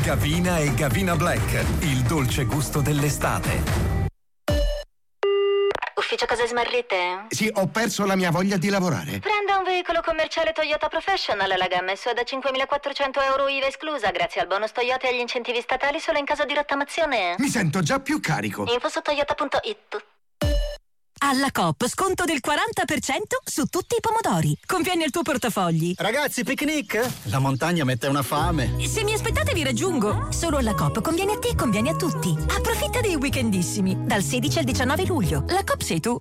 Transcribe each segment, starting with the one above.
Gavina e Gavina Black, il dolce gusto dell'estate. Ufficio cose smarrite? Sì, ho perso la mia voglia di lavorare. Prenda un veicolo commerciale Toyota Professional, la gamma è sua da 5.400 euro IVA esclusa, grazie al bonus Toyota e agli incentivi statali solo in caso di rottamazione. Mi sento già più carico. Info su toyota.it. Alla Coop sconto del 40% su tutti i pomodori. Conviene il tuo portafogli. Ragazzi, picnic? La montagna mette una fame. Se mi aspettate vi raggiungo. Solo alla Coop conviene a te, conviene a tutti. Approfitta dei weekendissimi. Dal 16 al 19 luglio. La Coop sei tu.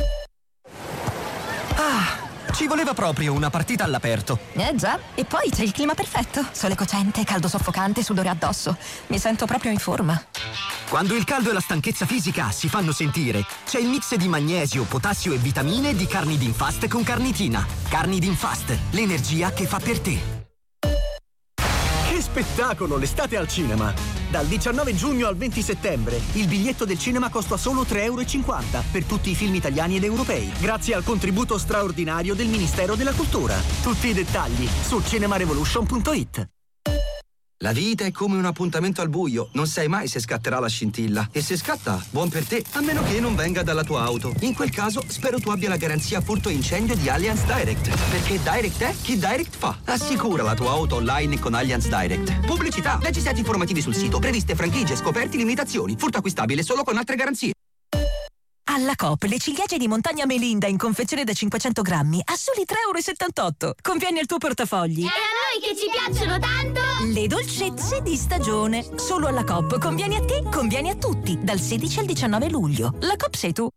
Ci voleva proprio una partita all'aperto. Già, e poi c'è il clima perfetto. Sole cocente, caldo soffocante, sudore addosso. Mi sento proprio in forma. Quando il caldo e la stanchezza fisica si fanno sentire, c'è il mix di magnesio, potassio e vitamine di Carnidin Fast con carnitina. Carnidin Fast, l'energia che fa per te. Che spettacolo, l'estate al cinema! Dal 19 giugno al 20 settembre il biglietto del cinema costa solo 3,50 euro per tutti i film italiani ed europei, grazie al contributo straordinario del Ministero della Cultura. Tutti i dettagli su cinemarevolution.it. La vita è come un appuntamento al buio, non sai mai se scatterà la scintilla. E se scatta, buon per te, a meno che non venga dalla tua auto. In quel caso, spero tu abbia la garanzia furto e incendio di Allianz Direct. Perché Direct è chi Direct fa. Assicura la tua auto online con Allianz Direct. Pubblicità, leggi set informativi sul sito, previste franchigie, scoperti, limitazioni. Furto acquistabile solo con altre garanzie. Alla Coop le ciliegie di Montagna Melinda in confezione da 500 grammi a soli 3,78 euro. Conviene il tuo portafogli. E a noi che ci piacciono tanto! Le dolcezze di stagione. Solo alla Coop. Conviene a te, conviene a tutti. Dal 16 al 19 luglio. La Coop sei tu.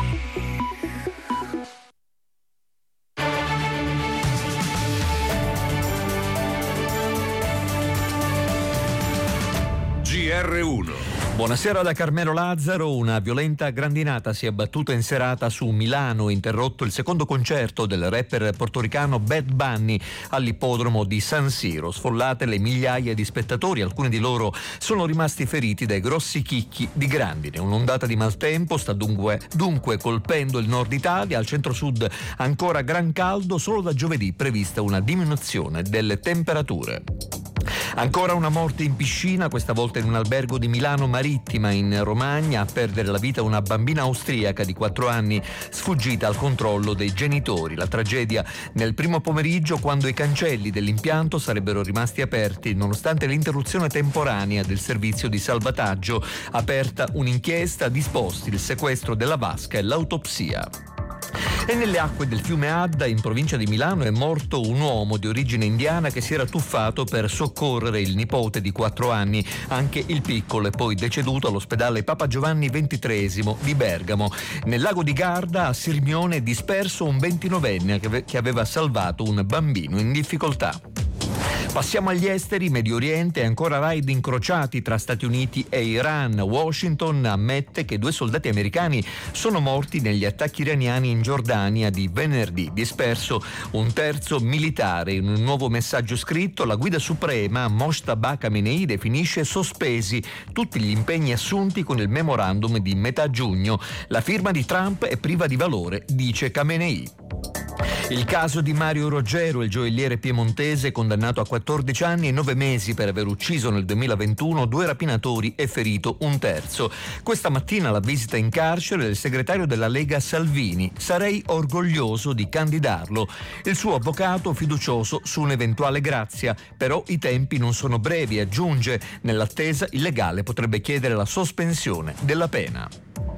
GR1. Buonasera da Carmelo Lazzaro. Una violenta grandinata si è abbattuta in serata su Milano, interrotto il secondo concerto del rapper portoricano Bad Bunny all'ippodromo di San Siro. Sfollate le migliaia di spettatori, alcuni di loro sono rimasti feriti dai grossi chicchi di grandine. Un'ondata di maltempo sta dunque colpendo il nord Italia, al centro-sud ancora gran caldo, solo da giovedì prevista una diminuzione delle temperature. Ancora una morte in piscina, questa volta in un albergo di Milano Marittima in Romagna. A perdere la vita una bambina austriaca di 4 anni sfuggita al controllo dei genitori. La tragedia nel primo pomeriggio, quando i cancelli dell'impianto sarebbero rimasti aperti nonostante l'interruzione temporanea del servizio di salvataggio. Aperta un'inchiesta, disposti il sequestro della vasca e l'autopsia. E nelle acque del fiume Adda, in provincia di Milano, è morto un uomo di origine indiana che si era tuffato per soccorrere il nipote di 4 anni. Anche il piccolo è poi deceduto all'ospedale Papa Giovanni XXIII di Bergamo. Nel lago di Garda, a Sirmione, è disperso un 29enne che aveva salvato un bambino in difficoltà. Passiamo agli esteri. Medio Oriente, ancora raid incrociati tra Stati Uniti e Iran. Washington ammette che 2 soldati americani sono morti negli attacchi iraniani in Giordania di venerdì. Disperso un terzo militare. In un nuovo messaggio scritto, la guida suprema Mojtaba Khamenei definisce sospesi tutti gli impegni assunti con il memorandum di metà giugno. La firma di Trump è priva di valore, dice Khamenei. Il caso di Mario Roggero, il gioielliere piemontese condannato a 14 anni e 9 mesi per aver ucciso nel 2021 2 rapinatori e ferito un terzo. Questa mattina alla visita in carcere del segretario della Lega Salvini. Sarei orgoglioso di candidarlo. Il suo avvocato fiducioso su un'eventuale grazia, però i tempi non sono brevi, aggiunge. Nell'attesa il legale potrebbe chiedere la sospensione della pena.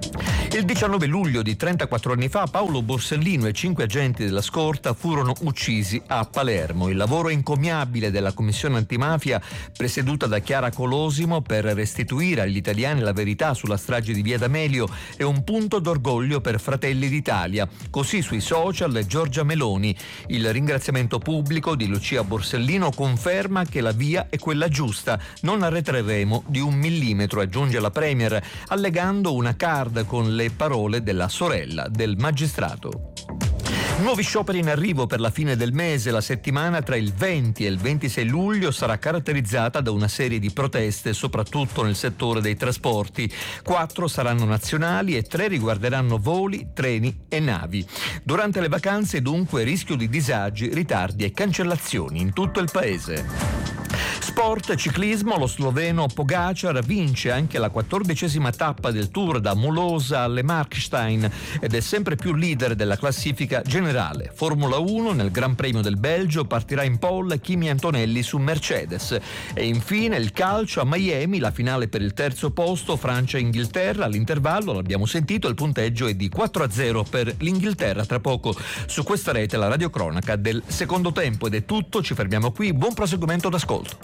Il 19 luglio di 34 anni fa Paolo Borsellino e 5 agenti della scorta furono uccisi a Palermo. Il lavoro encomiabile della Commissione Antimafia, presieduta da Chiara Colosimo, per restituire agli italiani la verità sulla strage di Via D'Amelio è un punto d'orgoglio per Fratelli d'Italia. Così sui social Giorgia Meloni. Il ringraziamento pubblico di Lucia Borsellino conferma che la via è quella giusta. Non arretreremo di 1 millimetro, aggiunge la Premier, allegando una card con le parole della sorella del magistrato. Nuovi scioperi in arrivo per la fine del mese. La settimana tra il 20 e il 26 luglio sarà caratterizzata da una serie di proteste, soprattutto nel settore dei trasporti. 4 saranno nazionali e 3 riguarderanno voli, treni e navi. Durante le vacanze, dunque, rischio di disagi, ritardi e cancellazioni in tutto il paese. Sport, ciclismo, lo sloveno Pogačar vince anche la 14ª tappa del Tour da Mulosa alle Markstein ed è sempre più leader della classifica generale. Formula 1, nel Gran Premio del Belgio partirà in pole Kimi Antonelli su Mercedes. E infine il calcio a Miami, la finale per il terzo posto, Francia-Inghilterra. All'intervallo, l'abbiamo sentito, il punteggio è di 4-0 per l'Inghilterra. Tra poco su questa rete la radiocronaca del secondo tempo. Ed è tutto, ci fermiamo qui, buon proseguimento d'ascolto.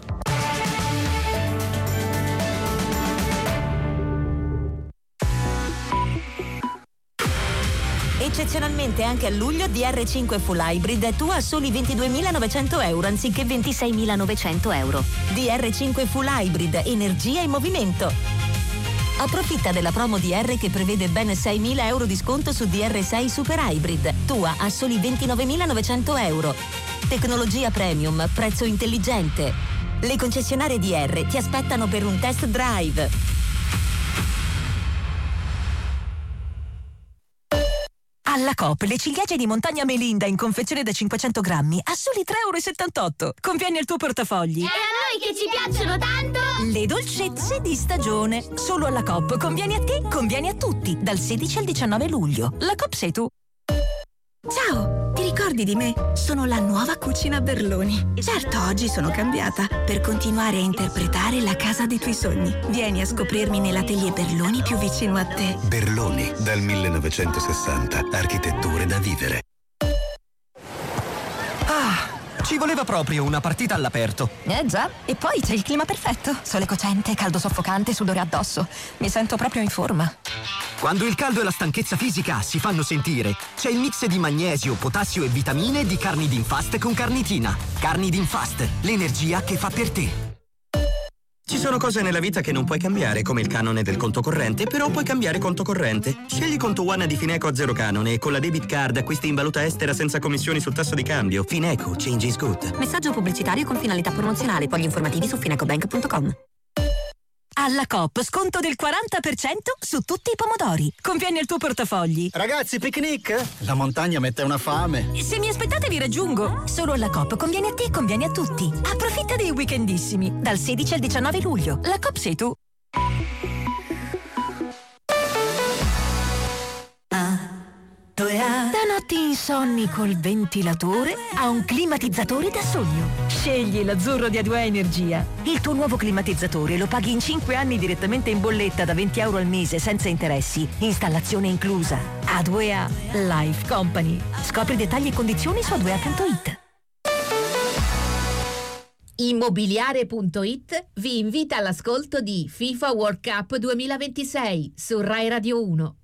Eccezionalmente anche a luglio DR5 Full Hybrid è tua a soli 22.900 euro anziché 26.900 euro. DR5 Full Hybrid, energia in movimento. Approfitta della promo DR che prevede ben 6.000 euro di sconto su DR6 Super Hybrid, tua a soli 29.900 euro. Tecnologia premium, prezzo intelligente. Le concessionarie DR ti aspettano per un test drive. Alla Coop le ciliegie di Montagna Melinda in confezione da 500 grammi a soli 3,78 €. Conviene al tuo portafogli. E a noi che ci piacciono tanto! Le dolcezze di stagione. Solo alla Coop. Conviene a te, conviene a tutti. Dal 16 al 19 luglio. La Coop sei tu. Ciao, ti ricordi di me? Sono la nuova cucina Berloni. Certo, oggi sono cambiata per continuare a interpretare la casa dei tuoi sogni. Vieni a scoprirmi nell'atelier Berloni più vicino a te. Berloni, dal 1960. Architetture da vivere. Ci voleva proprio una partita all'aperto. Già, e poi c'è il clima perfetto. Sole cocente, caldo soffocante, sudore addosso. Mi sento proprio in forma. Quando il caldo e la stanchezza fisica si fanno sentire, c'è il mix di magnesio, potassio e vitamine di Carnidin Fast con carnitina. Carnidin Fast, l'energia che fa per te. Ci sono cose nella vita che non puoi cambiare, come il canone del conto corrente, però puoi cambiare conto corrente. Scegli Conto One di Fineco a zero canone e con la debit card acquisti in valuta estera senza commissioni sul tasso di cambio. Fineco, change is good. Messaggio pubblicitario con finalità promozionale. Poi gli informativi su finecobank.com. Alla Coop, sconto del 40% su tutti i pomodori. Conviene al tuo portafogli. Ragazzi, picnic? La montagna mette una fame. Se mi aspettate vi raggiungo. Solo alla Coop, conviene a te, conviene a tutti. Approfitta dei weekendissimi. Dal 16 al 19 luglio. La Coop sei tu. Da notti insonni col ventilatore a un climatizzatore da sogno. Scegli l'Azzurro di A2A Energia. Il tuo nuovo climatizzatore lo paghi in 5 anni direttamente in bolletta da 20 euro al mese senza interessi. Installazione inclusa. A2A Life Company. Scopri dettagli e condizioni su a2a.it. Immobiliare.it vi invita all'ascolto di FIFA World Cup 2026 su Rai Radio 1.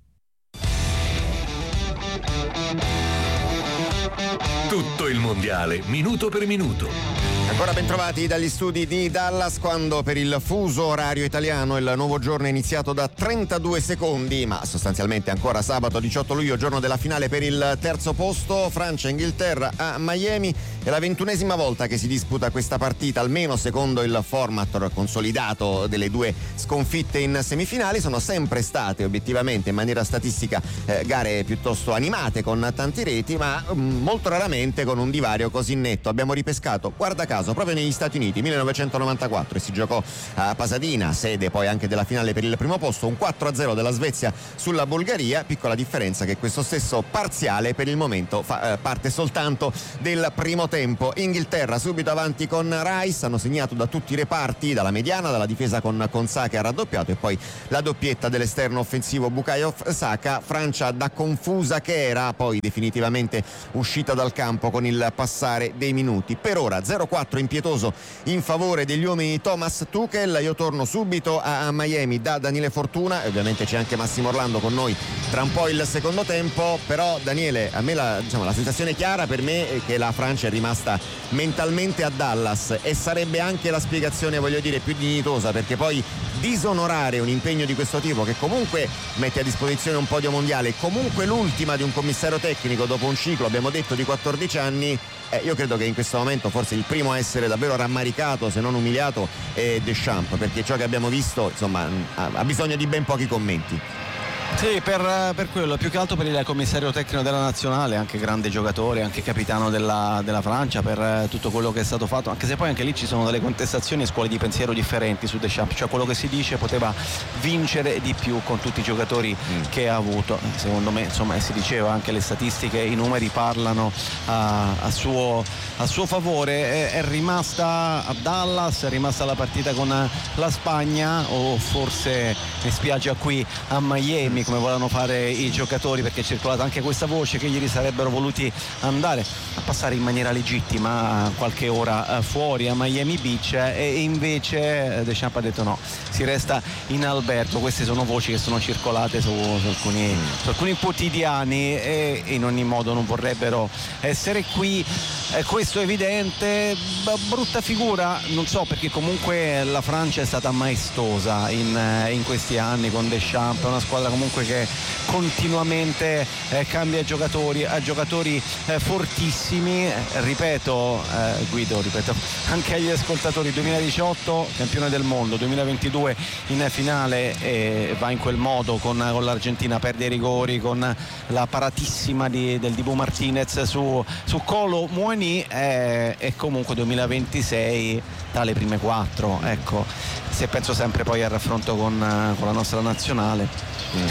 Tutto il mondiale, minuto per minuto. Ancora ben trovati dagli studi di Dallas, quando per il fuso orario italiano il nuovo giorno è iniziato da 32 secondi, ma sostanzialmente ancora sabato 18 luglio, giorno della finale per il terzo posto. Francia-Inghilterra a Miami. È la 21esima volta che si disputa questa partita, almeno secondo il format consolidato delle due sconfitte in semifinali. Sono sempre state obiettivamente, in maniera statistica, gare piuttosto animate con tanti reti, ma molto raramente con un divario così netto. Abbiamo ripescato, guarda caso, proprio negli Stati Uniti 1994, e si giocò a Pasadena, sede poi anche della finale per il primo posto, un 4-0 della Svezia sulla Bulgaria. Piccola differenza che questo stesso parziale per il momento fa parte soltanto del primo tempo. Inghilterra subito avanti con Rice, hanno segnato da tutti i reparti, dalla mediana, dalla difesa con Saka ha raddoppiato, e poi la doppietta dell'esterno offensivo Bukayo Saka. Francia da confusa che era, poi definitivamente uscita dal campo con il passare dei minuti. Per ora 0-4 impietoso in favore degli uomini di Thomas Tuchel. Io torno subito a Miami da Daniele Fortuna, e ovviamente c'è anche Massimo Orlando con noi tra un po' il secondo tempo. Però Daniele, a me la sensazione chiara per me è che la Francia è rimasta mentalmente a Dallas, e sarebbe anche la spiegazione, voglio dire, più dignitosa, perché poi disonorare un impegno di questo tipo, che comunque mette a disposizione un podio mondiale, comunque l'ultima di un commissario tecnico dopo un ciclo, abbiamo detto, di 14 anni, io credo che in questo momento forse il primo a essere davvero rammaricato, se non umiliato, è Deschamps, perché ciò che abbiamo visto, insomma, ha bisogno di ben pochi commenti. Sì, per quello, più che altro per il commissario tecnico della nazionale, anche grande giocatore, anche capitano della Francia, per tutto quello che è stato fatto, anche se poi anche lì ci sono delle contestazioni e scuole di pensiero differenti su Deschamps, cioè quello che si dice poteva vincere di più con tutti i giocatori che ha avuto. Secondo me, insomma, si diceva anche le statistiche, i numeri parlano a suo favore. È rimasta a Dallas, è rimasta la partita con la Spagna, o forse mi spiaggia qui a Miami, come volevano fare i giocatori, perché è circolata anche questa voce che ieri sarebbero voluti andare a passare in maniera legittima qualche ora fuori a Miami Beach, e invece Deschamps ha detto no, si resta in albergo. Queste sono voci che sono circolate su alcuni quotidiani, e in ogni modo non vorrebbero essere qui. Questo è evidente. Brutta figura, non so, perché comunque la Francia è stata maestosa in questi anni con Deschamps, è una squadra comunque che continuamente cambia giocatori, ha giocatori fortissimi. Guido, ripeto anche agli ascoltatori: 2018 campione del mondo, 2022 in finale, va in quel modo con l'Argentina, perde i rigori con la paratissima del Dibu Martinez su Kolo Muani, e comunque 2026 dalle prime 4. Ecco, se penso sempre poi al raffronto con la nostra nazionale.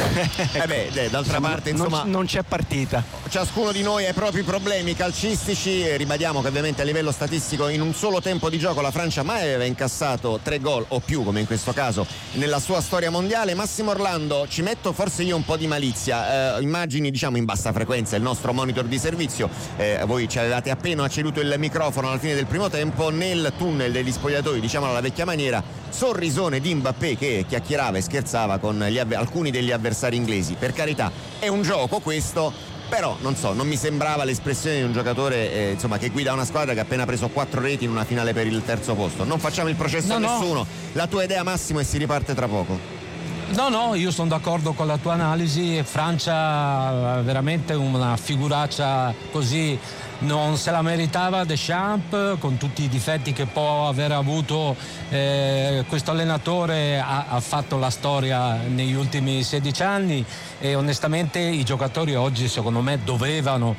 D'altra parte, insomma, non c'è partita. Ciascuno di noi ha i propri problemi calcistici. Ribadiamo che ovviamente a livello statistico in un solo tempo di gioco la Francia mai aveva incassato 3 gol o più, come in questo caso, nella sua storia mondiale. Massimo Orlando, ci metto forse io un po' di malizia, immagini diciamo in bassa frequenza il nostro monitor di servizio, voi ci avevate appena ceduto il microfono alla fine del primo tempo, nel tunnel degli spogliatoi, diciamo alla vecchia maniera, sorrisone di Mbappé che chiacchierava e scherzava con alcuni degli avversari inglesi. Per carità, è un gioco questo, però non so, non mi sembrava l'espressione di un giocatore insomma, che guida una squadra che ha appena preso 4 reti in una finale per il terzo posto. Non facciamo il processo a nessuno. La tua idea, Massimo, e si riparte tra poco. No, io sono d'accordo con la tua analisi. Francia veramente una figuraccia così non se la meritava Deschamps, con tutti i difetti che può aver avuto. Questo allenatore ha fatto la storia negli ultimi 16 anni e onestamente i giocatori oggi secondo me dovevano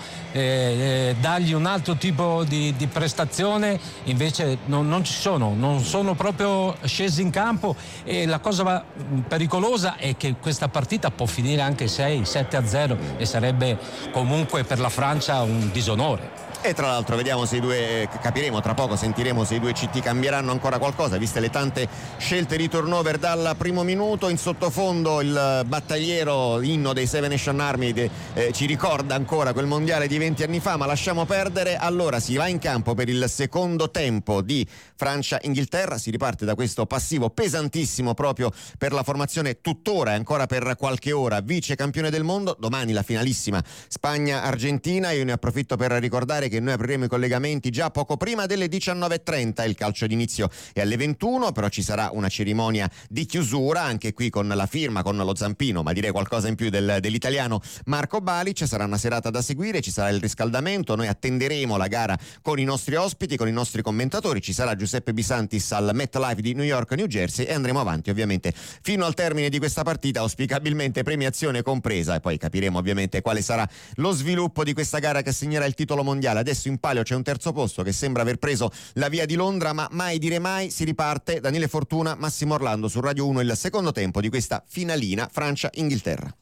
dargli un altro tipo di prestazione, invece non ci sono, non sono proprio scesi in campo, e la cosa pericolosa è che questa partita può finire anche 6-7-0 e sarebbe comunque per la Francia un disonore. E tra l'altro vediamo se i due, capiremo tra poco, sentiremo se i due CT cambieranno ancora qualcosa, viste le tante scelte di turnover dal primo minuto. In sottofondo il battagliero inno dei Seven Nation Army ci ricorda ancora quel mondiale di 20 anni fa, ma lasciamo perdere. Allora si va in campo per il secondo tempo di Francia-Inghilterra, si riparte da questo passivo pesantissimo proprio per la formazione tuttora e ancora per qualche ora vice campione del mondo. Domani la finalissima Spagna-Argentina. Io ne approfitto per ricordare che noi apriremo i collegamenti già poco prima delle 19:30, il calcio d'inizio è alle 21, però ci sarà una cerimonia di chiusura anche qui con la firma, con lo zampino, ma direi qualcosa in più dell'italiano Marco Balic. Sarà una serata da seguire, ci sarà il riscaldamento, noi attenderemo la gara con i nostri ospiti, con i nostri commentatori, ci sarà Giuseppe Bisantis al MetLife di New York, New Jersey, e andremo avanti ovviamente fino al termine di questa partita, auspicabilmente premiazione compresa, e poi capiremo ovviamente quale sarà lo sviluppo di questa gara che assegnerà il titolo mondiale. Adesso in palio c'è un terzo posto che sembra aver preso la via di Londra, ma mai dire mai. Si riparte. Daniele Fortuna, Massimo Orlando su Radio 1, il secondo tempo di questa finalina Francia-Inghilterra.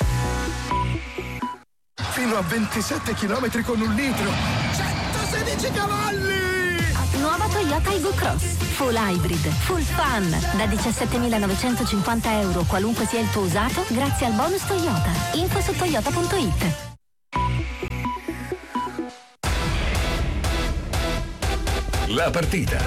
Fino a 27 km con un litro, 116 cavalli! Nuova Toyota Igo Cross, full hybrid, full fun, da 17.950 euro qualunque sia il tuo usato, grazie al bonus Toyota. Info su toyota.it. La partita.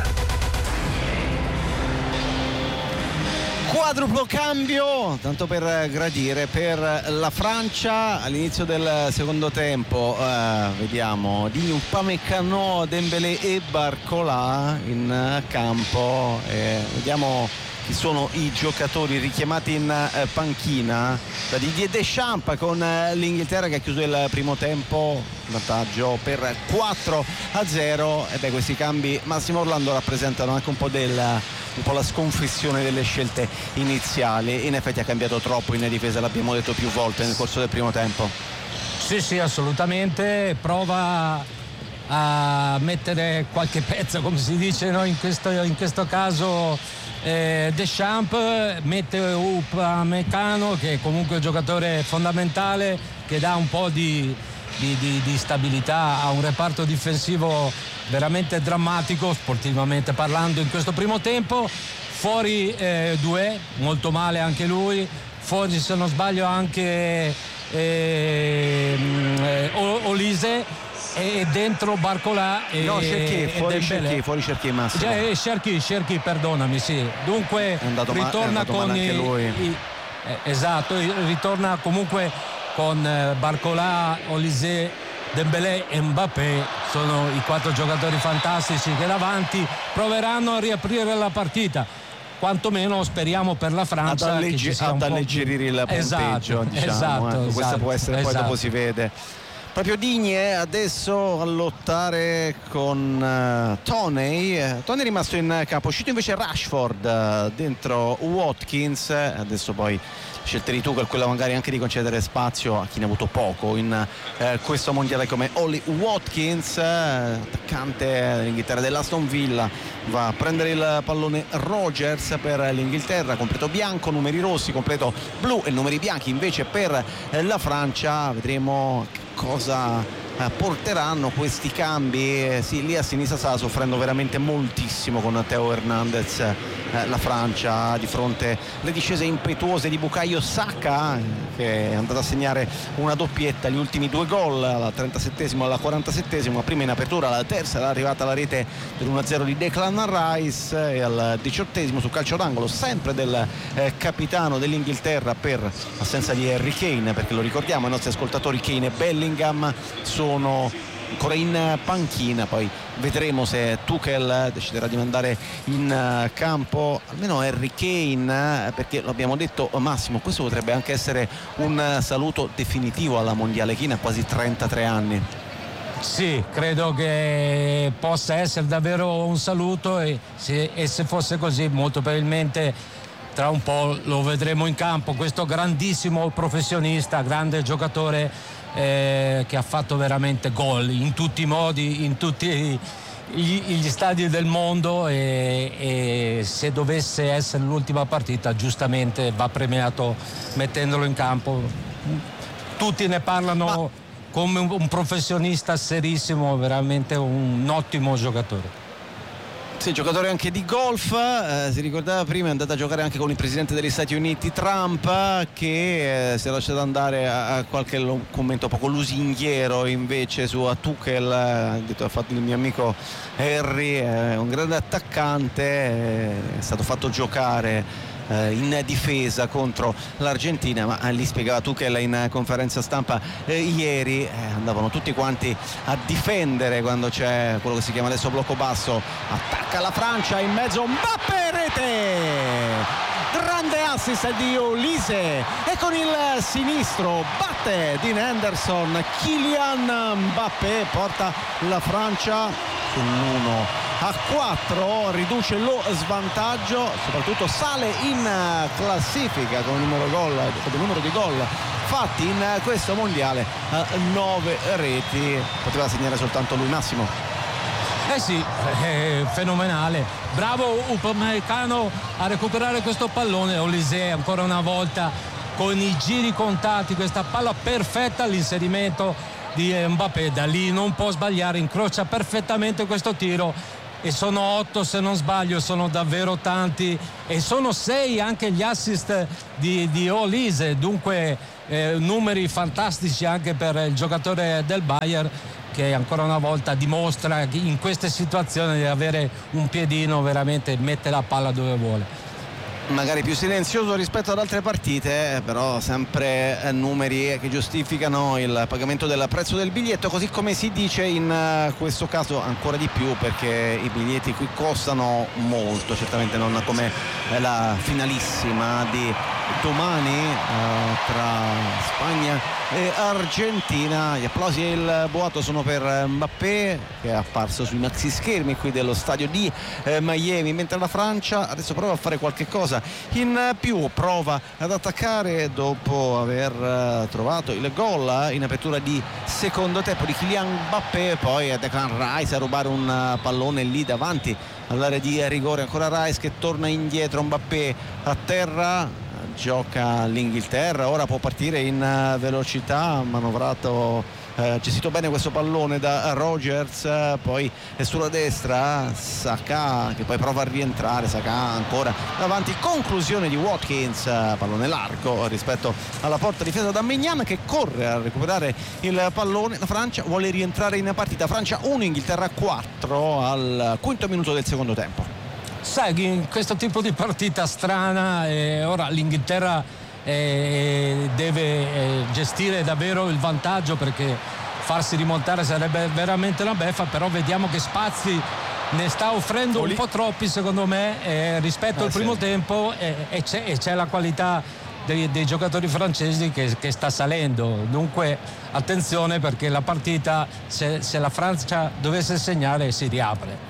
Quadruplo cambio, tanto per gradire, per la Francia all'inizio del secondo tempo. Vediamo Digne, Upamecano, Dembélé e Barcola in campo. Vediamo chi sono i giocatori richiamati in panchina da Didier Deschamps, con l'Inghilterra che ha chiuso il primo tempo vantaggio per 4-0. E questi cambi, Massimo Orlando, rappresentano anche un po' del un po' la sconfissione delle scelte iniziali. In effetti ha cambiato troppo in difesa, l'abbiamo detto più volte nel corso del primo tempo. Sì, assolutamente, prova a mettere qualche pezzo, come si dice, no? in questo caso Deschamps mette Upamecano, che è comunque un giocatore fondamentale, che dà un po' di stabilità a un reparto difensivo veramente drammatico sportivamente parlando in questo primo tempo. Fuori Doué, molto male anche lui, fuori se non sbaglio anche Olise, e dentro Barcola e fuori Cherki Massimo. Cherki, perdonami, sì. Dunque ritorna con anche lui. Esatto, ritorna comunque con Barcola, Olise, Dembélé e Mbappé. Sono i 4 giocatori fantastici che davanti proveranno a riaprire la partita. Quantomeno speriamo per la Francia ad alleggerire il punteggio, esatto. Questo può essere, poi dopo si vede. Proprio Digne adesso a lottare con Toney è rimasto in campo, uscito invece Rashford, dentro Watkins. Adesso poi scelte di Tuchel, quella magari anche di concedere spazio a chi ne ha avuto poco in questo mondiale come Oli Watkins, attaccante dell'Inghilterra dell'Aston Villa. Va a prendere il pallone Rogers per l'Inghilterra, completo bianco, numeri rossi, completo blu e numeri bianchi invece per la Francia. Vedremo cosa porteranno questi cambi. Sì, lì a sinistra sta soffrendo veramente moltissimo con Theo Hernandez la Francia, di fronte alle discese impetuose di Bukayo Saka, che è andato a segnare una doppietta, gli ultimi 2 gol al 37esimo e al 47esimo, prima in apertura, alla terza era arrivata la rete dell'1-0 di Declan Rice, e al 18esimo su calcio d'angolo sempre del capitano dell'Inghilterra per assenza di Harry Kane, perché lo ricordiamo ai nostri ascoltatori, Kane e Bellingham sono ancora in panchina. Poi vedremo se Tuchel deciderà di mandare in campo almeno Harry Kane, perché lo abbiamo detto Massimo, questo potrebbe anche essere un saluto definitivo alla mondiale. Kane ha quasi 33 anni. Sì, credo che possa essere davvero un saluto, e se fosse così molto probabilmente tra un po' lo vedremo in campo, questo grandissimo professionista, grande giocatore che ha fatto veramente gol in tutti i modi, in tutti gli stadi del mondo, e se dovesse essere l'ultima partita giustamente va premiato mettendolo in campo. Tutti ne parlano come un professionista serissimo, veramente un ottimo giocatore. Sì, giocatore anche di golf, si ricordava prima, è andato a giocare anche con il presidente degli Stati Uniti Trump, che si è lasciato andare a qualche commento poco lusinghiero invece su Tuchel. Ha detto: ha fatto il mio amico Harry, è un grande attaccante, è stato fatto giocare in difesa contro l'Argentina, ma lì spiegava Tuchel in conferenza stampa ieri, andavano tutti quanti a difendere quando c'è quello che si chiama adesso blocco basso. Attacca la Francia, in mezzo Mbappé, rete, grande assist di Olise, e con il sinistro batte Dean Henderson. Kylian Mbappé porta la Francia sull'1-4, riduce lo svantaggio, soprattutto sale in classifica con il numero di gol fatti in questo mondiale, 9 reti. Poteva segnare soltanto lui, Massimo. Sì, è fenomenale, bravo Upamecano a recuperare questo pallone. Olise ancora una volta con i giri contati, questa palla perfetta all'inserimento di Mbappé, da lì non può sbagliare, incrocia perfettamente questo tiro, e sono 8 se non sbaglio, sono davvero tanti, e sono 6 anche gli assist di Olise, dunque numeri fantastici anche per il giocatore del Bayern, che ancora una volta dimostra in queste situazioni di avere un piedino, veramente mette la palla dove vuole. Magari più silenzioso rispetto ad altre partite, però sempre numeri che giustificano il pagamento del prezzo del biglietto, così come si dice in questo caso ancora di più, perché i biglietti qui costano molto, certamente non come la finalissima di domani tra Spagna e Argentina. Gli applausi e il boato sono per Mbappé, che è apparso sui maxi schermi qui dello stadio di Miami, mentre la Francia adesso prova a fare qualche cosa in più, prova ad attaccare dopo aver trovato il gol in apertura di secondo tempo di Kylian Mbappé, poi a Declan Rice a rubare un pallone lì davanti all'area di rigore, ancora Rice che torna indietro, Mbappé a terra, gioca l'Inghilterra, ora può partire in velocità, manovrato, gestito bene questo pallone da Rogers, poi è sulla destra Saka che poi prova a rientrare, Saka ancora davanti, conclusione di Watkins, pallone largo rispetto alla porta difesa da Maignan che corre a recuperare il pallone. La Francia vuole rientrare in partita, Francia 1, Inghilterra 4 al quinto minuto del secondo tempo. Sai, in questo tipo di partita strana ora l'Inghilterra deve gestire davvero il vantaggio, perché farsi rimontare sarebbe veramente una beffa, però vediamo che spazi ne sta offrendo un po' troppi secondo me rispetto al primo tempo, e c'è la qualità dei giocatori francesi che sta salendo, dunque attenzione, perché la partita se la Francia dovesse segnare si riapre.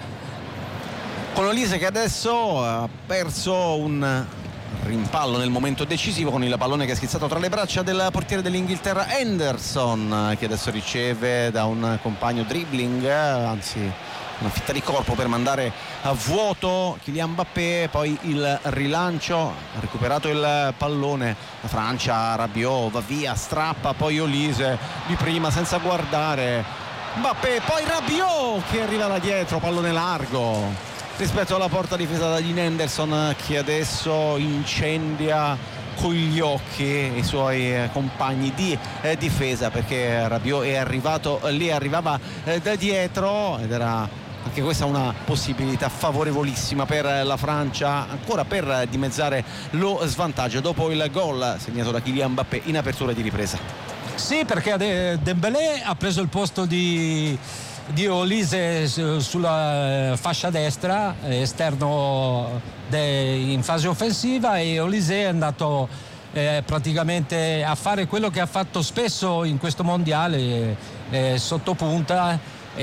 Con Olise che adesso ha perso un rimpallo nel momento decisivo, con il pallone che è schizzato tra le braccia del portiere dell'Inghilterra Henderson, che adesso riceve da un compagno dribbling, anzi una fitta di corpo per mandare a vuoto Kylian Mbappé, poi il rilancio, ha recuperato il pallone la Francia, Rabiot va via, strappa, poi Olise di prima senza guardare Mbappé, poi Rabiot che arriva da dietro, pallone largo rispetto alla porta difesa di Henderson, che adesso incendia con gli occhi i suoi compagni di difesa, perché Rabiot è arrivato lì, arrivava da dietro, ed era anche questa una possibilità favorevolissima per la Francia, ancora per dimezzare lo svantaggio dopo il gol segnato da Kylian Mbappé in apertura di ripresa. Sì, perché Dembélé ha preso il posto di Olise sulla fascia destra, esterno in fase offensiva, e Olise è andato praticamente a fare quello che ha fatto spesso in questo mondiale, sotto punta,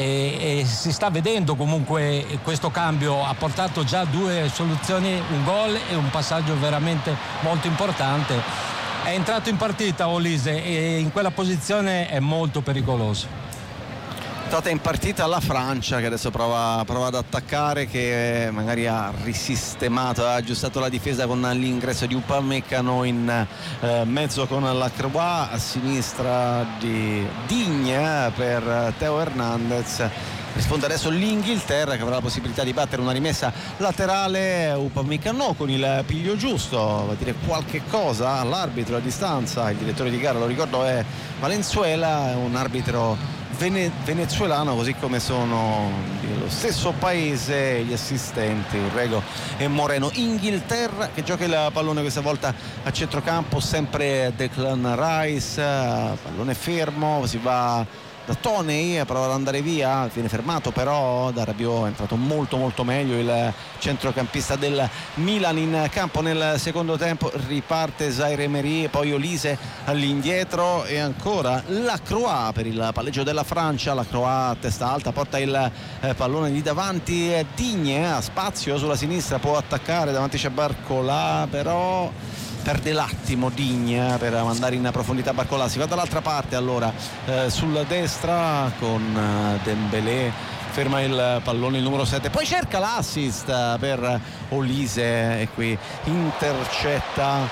e si sta vedendo comunque questo cambio ha portato già 2 soluzioni, un gol e un passaggio veramente molto importante. È entrato in partita Olise e in quella posizione è molto pericoloso. Stata in partita la Francia, che adesso prova ad attaccare, che magari ha risistemato, ha aggiustato la difesa con l'ingresso di Upamecano in mezzo con la Croix, a sinistra di Digne per Theo Hernandez. Risponde adesso l'Inghilterra, che avrà la possibilità di battere una rimessa laterale. Upamecano con il piglio giusto va a dire qualche cosa all'arbitro a distanza, il direttore di gara, lo ricordo, è Valenzuela, un arbitro venezuelano, così come sono dello stesso paese gli assistenti Urrego e Moreno. Inghilterra che gioca il pallone questa volta a centrocampo, sempre Declan Rice, pallone fermo, si va da Toney a provare ad andare via, viene fermato però da Rabiot, è entrato molto meglio il centrocampista del Milan in campo nel secondo tempo. Riparte Zaire Emery, poi Olise all'indietro e ancora Lacroix per il palleggio della Francia. Lacroix a testa alta porta il pallone di davanti, Digne ha spazio sulla sinistra, può attaccare, davanti c'è Barcola, però perde l'attimo Digne per mandare in profondità Barcola. Si va dall'altra parte allora, sulla destra con Dembélé, ferma il pallone il numero 7, poi cerca l'assist per Olise e qui intercetta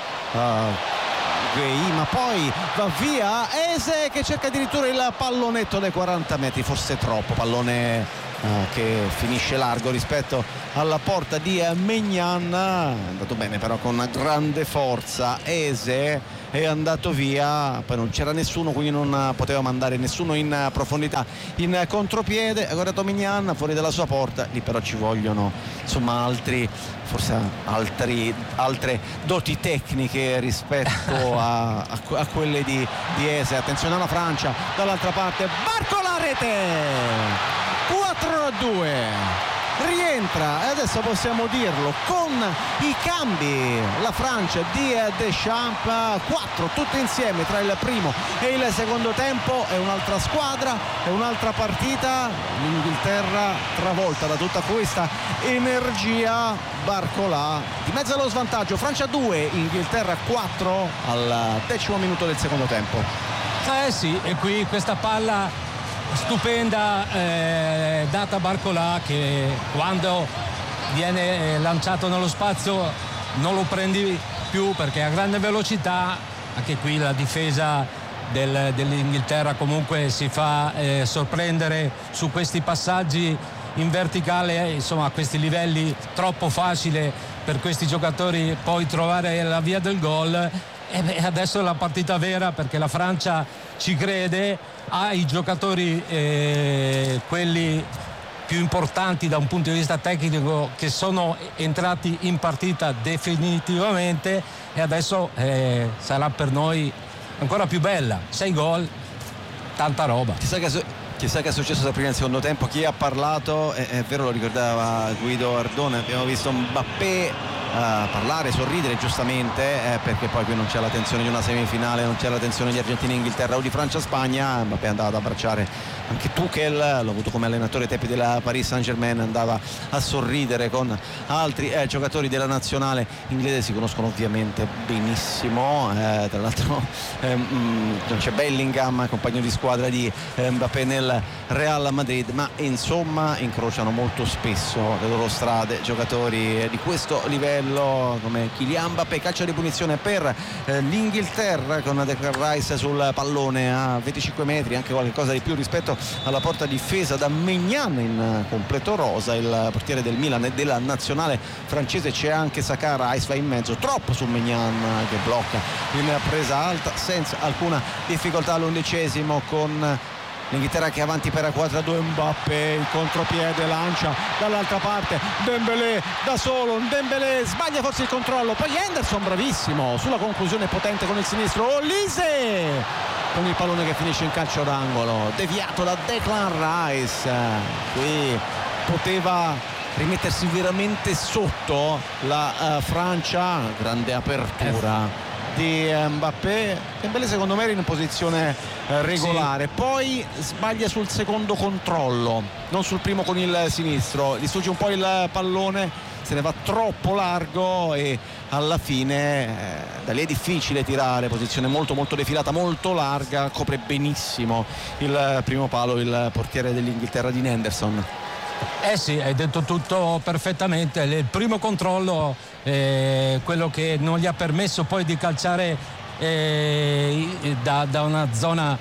Gay, ma poi va via Eze che cerca addirittura il pallonetto dai 40 metri, forse troppo, pallone che finisce largo rispetto alla porta di Maignan. È andato bene però con grande forza Eze, è andato via, poi non c'era nessuno, quindi non poteva mandare nessuno in profondità. In contropiede ha guardato Maignan fuori dalla sua porta, lì però ci vogliono insomma altre doti tecniche rispetto a quelle di Eze. Attenzione alla Francia, dall'altra parte Barcola, rete 4-2. rientra, e adesso possiamo dirlo, con i cambi la Francia di Deschamps, 4 tutti insieme tra il primo e il secondo tempo. È un'altra squadra, è un'altra partita, l'Inghilterra travolta da tutta questa energia. Barcola di mezzo allo svantaggio, Francia 2, Inghilterra 4 al 10° minuto del secondo tempo. Sì, e qui questa palla stupenda data a Barcola, che quando viene lanciato nello spazio non lo prendi più perché a grande velocità. Anche qui la difesa dell'Inghilterra comunque si fa sorprendere su questi passaggi in verticale, insomma a questi livelli troppo facile per questi giocatori poi trovare la via del gol. E adesso è la partita vera, perché la Francia ci crede, ha i giocatori quelli più importanti da un punto di vista tecnico che sono entrati in partita definitivamente, e adesso sarà per noi ancora più bella. 6 gol, tanta roba. Chissà che è successo da prima e secondo tempo. Chi ha parlato, è vero, lo ricordava Guido Ardone, abbiamo visto Mbappé parlare, sorridere giustamente, perché poi qui non c'è la tensione di una semifinale, non c'è la tensione di Argentina e Inghilterra o di Francia-Spagna. Mbappé andava ad abbracciare anche Tuchel, l'ho avuto come allenatore ai tempi della Paris Saint-Germain, andava a sorridere con altri giocatori della nazionale inglese. Si conoscono ovviamente benissimo, tra l'altro non c'è Bellingham, compagno di squadra di Mbappé nel Real Madrid, ma insomma incrociano molto spesso le loro strade giocatori di questo livello come Kylian Mbappé. Calcio di punizione per l'Inghilterra con Declan Rice sul pallone a 25 metri, anche qualcosa di più rispetto alla porta difesa da Maignan in completo rosa, il portiere del Milan e della nazionale francese. C'è anche Saka, Rice va in mezzo, troppo su Maignan che blocca in presa alta senza alcuna difficoltà all'11° con l'Inghilterra che è avanti per 4-2. Mbappé, il contropiede, lancia dall'altra parte, Dembélé da solo, Dembélé sbaglia forse il controllo, poi Henderson bravissimo sulla conclusione potente con il sinistro, Olise con il pallone che finisce in calcio d'angolo, deviato da Declan Rice. Qui poteva rimettersi veramente sotto la Francia, grande apertura di Mbappé. Dembélé secondo me era in posizione regolare, sì. Poi sbaglia sul secondo controllo, non sul primo con il sinistro, gli sfugge un po' il pallone, se ne va troppo largo e alla fine da lì è difficile tirare, posizione molto molto defilata, molto larga, copre benissimo il primo palo il portiere dell'Inghilterra di Henderson. Sì, hai detto tutto perfettamente. Il primo controllo, quello che non gli ha permesso poi di calciare da una zona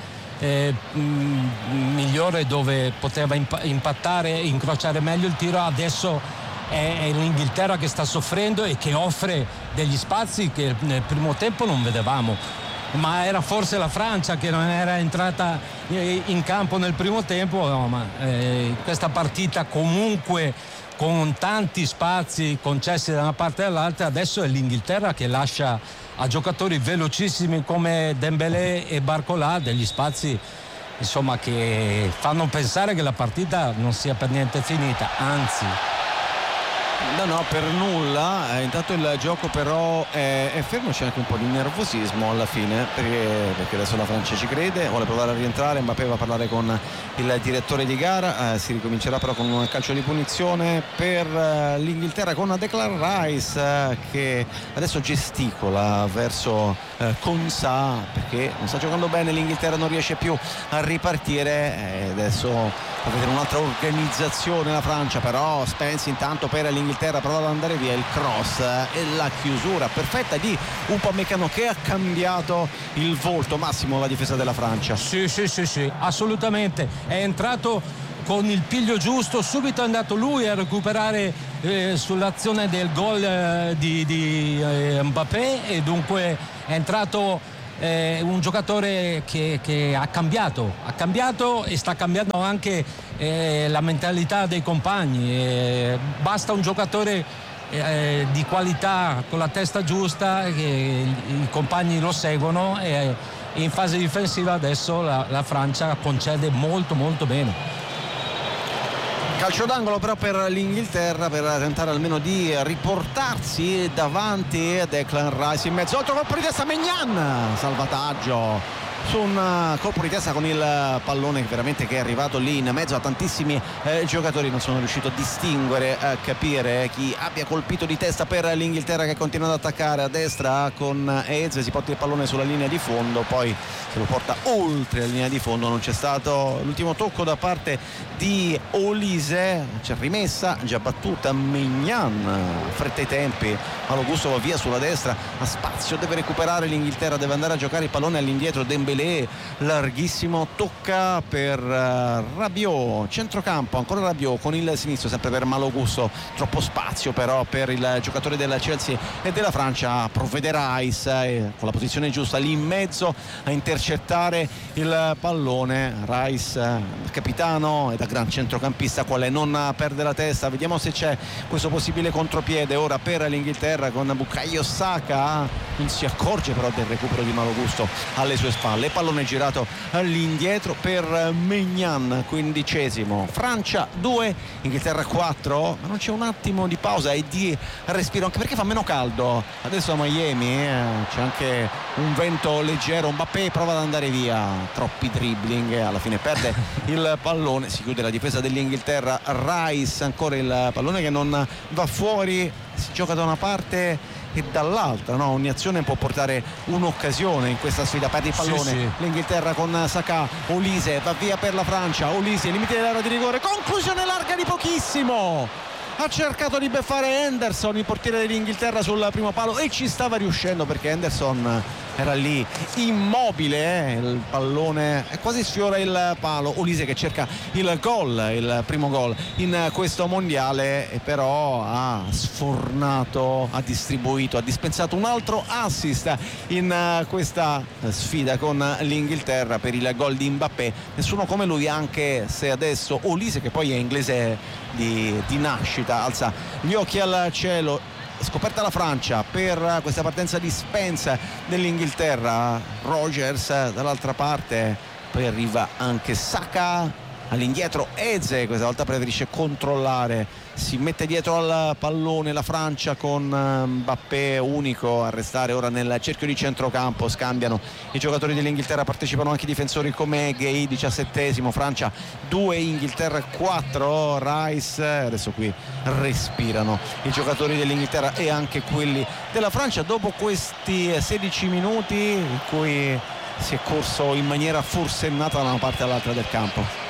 migliore dove poteva impattare, incrociare meglio il tiro. Adesso è l'Inghilterra che sta soffrendo e che offre degli spazi che nel primo tempo non vedevamo, ma era forse la Francia che non era entrata in campo nel primo tempo. No, ma questa partita comunque con tanti spazi concessi da una parte e dall'altra, adesso è l'Inghilterra che lascia a giocatori velocissimi come Dembélé e Barcola degli spazi, insomma, che fanno pensare che la partita non sia per niente finita, anzi. No, per nulla. Intanto il gioco però è fermo, c'è anche un po' di nervosismo alla fine perché adesso la Francia ci crede, vuole provare a rientrare. Mbappé va a parlare con il direttore di gara, si ricomincerà però con un calcio di punizione per l'Inghilterra con Declan Rice che adesso gesticola verso Konsa perché non sta giocando bene, l'Inghilterra non riesce più a ripartire e adesso fa vedere un'altra organizzazione la Francia, però Spence intanto per l'Inghilterra prova ad andare via, il cross e la chiusura perfetta di Upamecano che ha cambiato il volto massimo la difesa della Francia. Sì, assolutamente, è entrato con il piglio giusto, subito è andato lui a recuperare sull'azione del gol di Mbappé e dunque è entrato un giocatore che ha cambiato e sta cambiando anche la mentalità dei compagni. Basta un giocatore di qualità con la testa giusta che i compagni lo seguono e in fase difensiva adesso la Francia concede molto molto bene. Calcio d'angolo però per l'Inghilterra per tentare almeno di riportarsi davanti. Declan Rice in mezzo, altro colpo di testa, Maignan, salvataggio su un colpo di testa con il pallone veramente che è arrivato lì in mezzo a tantissimi giocatori. Non sono riuscito a distinguere, a capire chi abbia colpito di testa per l'Inghilterra, che continua ad attaccare a destra con Eze. Si porta il pallone sulla linea di fondo, poi se lo porta oltre la linea di fondo. Non c'è stato l'ultimo tocco da parte di Olise, c'è rimessa già battuta. Maignan, fretta i tempi, Malo Gusto va via sulla destra, ha spazio, deve recuperare l'Inghilterra, deve andare a giocare il pallone all'indietro. Dembélé larghissimo, tocca per Rabiot, centrocampo, ancora Rabiot con il sinistro, sempre per Malo Gusto, troppo spazio però per il giocatore della Chelsea e della Francia. Provvede Rice con la posizione giusta lì in mezzo a intercettare il pallone. Rice, capitano e da gran centrocampista qual è, non perde la testa. Vediamo se c'è questo possibile contropiede ora per l'Inghilterra con Bukayo Saka. Non si accorge però del recupero di Malo Gusto alle sue spalle, pallone girato all'indietro per Maignan. 15esimo, Francia 2 Inghilterra 4, ma non c'è un attimo di pausa e di respiro, anche perché fa meno caldo adesso a Miami, c'è anche un vento leggero. Mbappé prova ad andare via, troppi dribbling, alla fine perde il pallone, si chiude la difesa dell'Inghilterra. Rice, ancora il pallone che non va fuori, si gioca da una parte e dall'altra, no? Ogni azione può portare un'occasione in questa sfida. Perde il pallone, sì. L'Inghilterra con Saka, Olise va via per la Francia, Olise limite dell'area di rigore, conclusione larga di pochissimo. Ha cercato di beffare Henderson, il portiere dell'Inghilterra, sul primo palo e ci stava riuscendo perché Henderson era lì immobile, il pallone quasi sfiora il palo. Olise che cerca il gol, il primo gol in questo mondiale, e però ha sfornato, ha distribuito, ha dispensato un altro assist in questa sfida con l'Inghilterra per il gol di Mbappé. Nessuno come lui, anche se adesso Olise, che poi è inglese di nascita, alza gli occhi al cielo. Scoperta la Francia per questa partenza di Spence dell'Inghilterra, Rogers dall'altra parte, poi arriva anche Saka all'indietro. Eze questa volta preferisce controllare, si mette dietro al pallone la Francia con Mbappé unico a restare ora nel cerchio di centrocampo. Scambiano i giocatori dell'Inghilterra, partecipano anche i difensori come Gay. 17esimo, Francia 2 Inghilterra 4. Rice, adesso qui respirano i giocatori dell'Inghilterra e anche quelli della Francia dopo questi 16 minuti in cui si è corso in maniera forsennata da una parte all'altra del campo.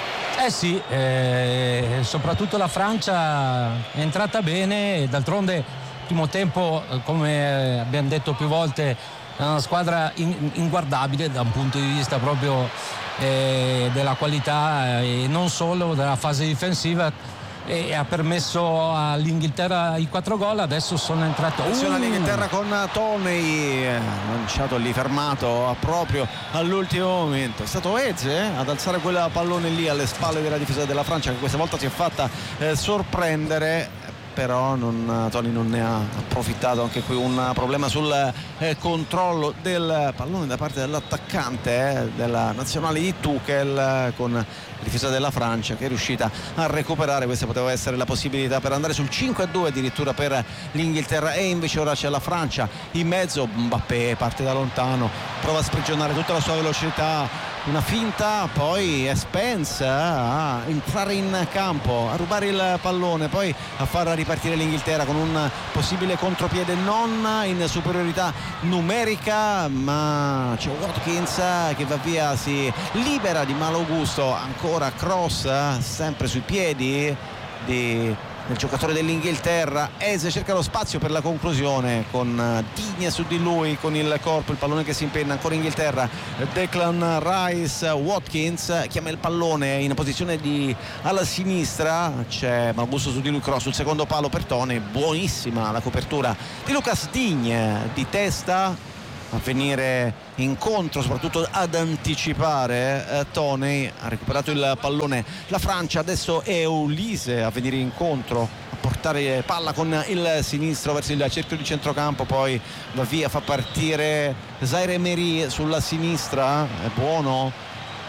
Sì, soprattutto la Francia è entrata bene, e d'altronde il primo tempo, come abbiamo detto più volte, è una squadra inguardabile da un punto di vista proprio della qualità e non solo della fase difensiva, e ha permesso all'Inghilterra i 4 gol. Adesso sono entrato all'Inghilterra con Toney, lanciato lì, fermato proprio all'ultimo momento. È stato Eze ad alzare quel pallone lì alle spalle della difesa della Francia, che questa volta si è fatta sorprendere, però Toney non ne ha approfittato. Anche qui un problema sul controllo del pallone da parte dell'attaccante della nazionale di Tuchel, con la difesa della Francia che è riuscita a recuperare. Questa poteva essere la possibilità per andare sul 5-2 addirittura per l'Inghilterra, e invece ora c'è la Francia in mezzo. Mbappé parte da lontano, prova a sprigionare tutta la sua velocità, una finta, poi è Spence a entrare in campo, a rubare il pallone, poi a far ripartire l'Inghilterra con un possibile contropiede non in superiorità numerica, ma c'è Watkins che va via, si libera di Malo Gusto. Ancora cross sempre sui piedi del giocatore dell'Inghilterra. Eze cerca lo spazio per la conclusione con Digne su di lui con il corpo, il pallone che si impenna. Ancora Inghilterra, Declan Rice, Watkins chiama il pallone in posizione alla sinistra, c'è Malgusto su di lui, cross sul secondo palo per Toney. Buonissima la copertura di Lucas Digne di testa a venire incontro, soprattutto ad anticipare Toney. Ha recuperato il pallone la Francia, adesso è Olise a venire incontro, a portare palla con il sinistro verso il cerchio di centrocampo, poi va via, fa partire Zaire Emery sulla sinistra, è buono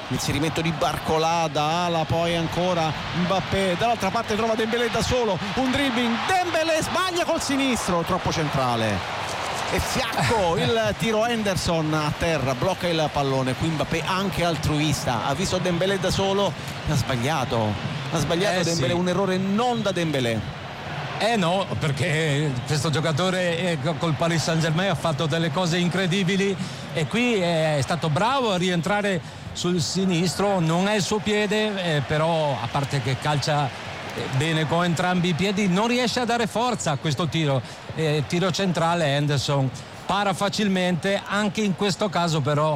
L'inserimento di Barcolà da ala, poi ancora Mbappé, dall'altra parte trova Dembélé da solo, un dribbling, Dembélé sbaglia col sinistro, troppo centrale. E fiacco il tiro, Henderson a terra, blocca il pallone. Qui Mbappé anche altruista, ha visto Dembélé da solo e ha sbagliato Dembélé, sì. Un errore non da Dembélé. No, perché questo giocatore col Paris Saint-Germain ha fatto delle cose incredibili e qui è stato bravo a rientrare sul sinistro, non è il suo piede, però a parte che calcia bene con entrambi i piedi, non riesce a dare forza a questo tiro. Tiro centrale, Henderson para facilmente, anche in questo caso però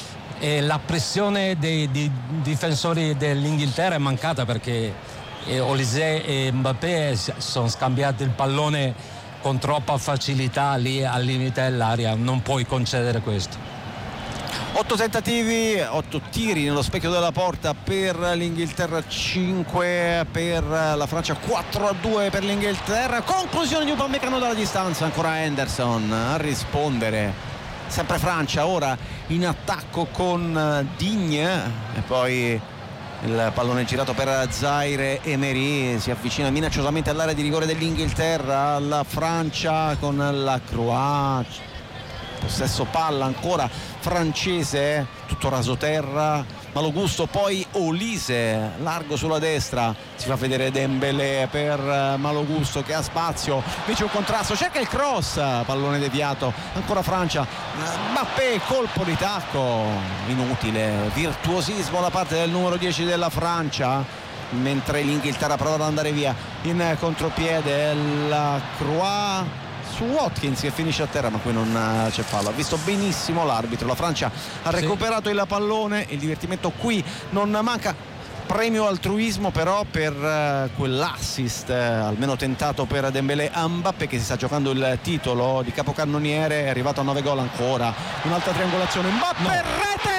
la pressione dei difensori dell'Inghilterra è mancata, perché Olise e Mbappé sono scambiati il pallone con troppa facilità lì al limite dell'area, non puoi concedere questo. 8 tentativi, 8 tiri nello specchio della porta per l'Inghilterra, 5 per la Francia, 4-2 per l'Inghilterra. Conclusione di Upamecano dalla distanza, ancora Henderson a rispondere. Sempre Francia ora in attacco con Digne e poi il pallone girato per Zaire Emery, si avvicina minacciosamente all'area di rigore dell'Inghilterra, la Francia con la Croix, possesso palla ancora francese, tutto rasoterra, Malogusto, poi Olise largo sulla destra, si fa vedere Dembélé per Malogusto che ha spazio, invece un contrasto, cerca il cross, pallone deviato, ancora Francia, Mbappé, colpo di tacco inutile, virtuosismo da parte del numero 10 della Francia, mentre l'Inghilterra prova ad andare via in contropiede, la Croix su Watkins che finisce a terra, ma qui non c'è fallo, ha visto benissimo l'arbitro. La Francia ha recuperato il pallone, il divertimento qui non manca. Premio altruismo però per quell'assist almeno tentato per Dembélé a Mbappé, che si sta giocando il titolo di capocannoniere, è arrivato a 9 gol ancora, un'altra triangolazione, Mbappé, rete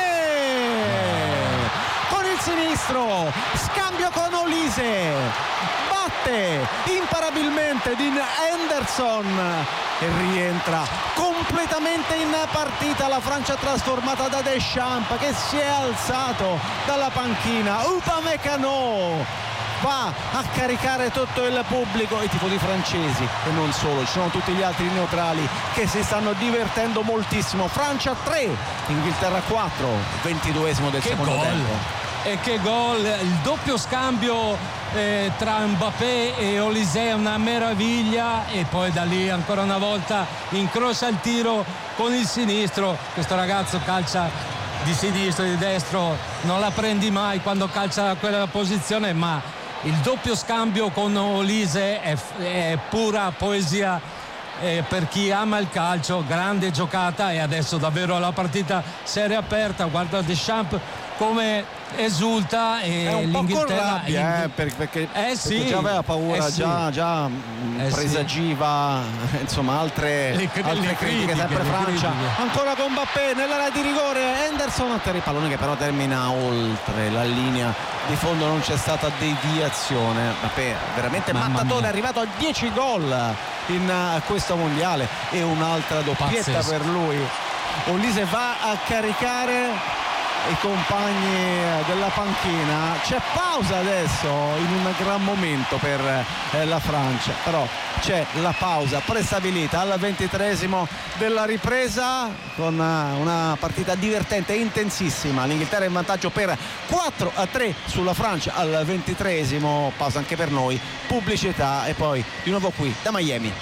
con il sinistro, scambio con Olise, batte imparabilmente di Henderson e rientra completamente in partita la Francia trasformata da Deschamps, che si è alzato dalla panchina. Upamecano va a caricare tutto il pubblico, i tifosi francesi e non solo, ci sono tutti gli altri neutrali che si stanno divertendo moltissimo. Francia 3, Inghilterra 4, 22esimo del secondo tempo. E che gol, il doppio scambio tra Mbappé e Olise è una meraviglia, e poi da lì ancora una volta incrocia il tiro con il sinistro. Questo ragazzo calcia di sinistro, di destro, non la prendi mai quando calcia quella posizione, ma il doppio scambio con Olise è pura poesia per chi ama il calcio, grande giocata, e adesso davvero la partita si è riaperta. Guarda Deschamps come esulta, e è un l'Inghilterra po' con rabbia, perché già aveva paura, già presagiva insomma altre critiche, sempre Francia, ancora con Mbappé nell'area di rigore, Henderson atterra il pallone che però termina oltre la linea di fondo, non c'è stata deviazione. Mbappé veramente mattatore, è arrivato a 10 gol in questo mondiale e un'altra doppietta per lui. Olise va a caricare i compagni della panchina, c'è pausa adesso in un gran momento per la Francia, però c'è la pausa prestabilita al 23esimo della ripresa, con una partita divertente e intensissima. L'Inghilterra è in vantaggio per 4-3 sulla Francia al 23esimo, pausa anche per noi, pubblicità e poi di nuovo qui da Miami.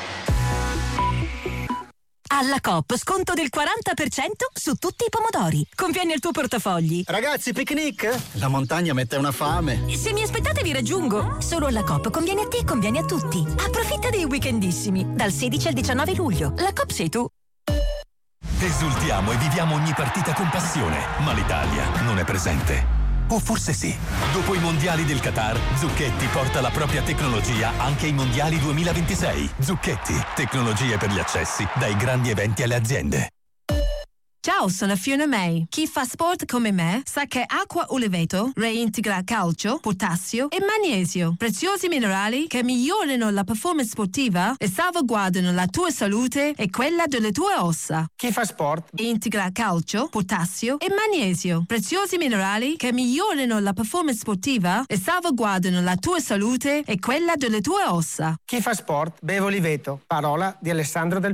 Alla Coop sconto del 40% su tutti i pomodori. Conviene il tuo portafogli. Ragazzi, picnic? La montagna mette una fame. Se mi aspettate vi raggiungo. Solo alla Coop conviene a te e conviene a tutti. Approfitta dei weekendissimi. Dal 16 al 19 luglio. La Coop sei tu. Esultiamo e viviamo ogni partita con passione, ma l'Italia non è presente. O forse sì. Dopo i mondiali del Qatar, Zucchetti porta la propria tecnologia anche ai mondiali 2026. Zucchetti, tecnologie per gli accessi, dai grandi eventi alle aziende. Ciao, sono Fiona May. Chi fa sport come me sa che acqua Oliveto reintegra calcio, potassio e magnesio, preziosi minerali che migliorano la performance sportiva e salvaguardano la tua salute e quella delle tue ossa. Chi fa sport integra calcio, potassio e magnesio, preziosi minerali che migliorano la performance sportiva e salvaguardano la tua salute e quella delle tue ossa. Chi fa sport beve Oliveto. Parola di Alessandro Del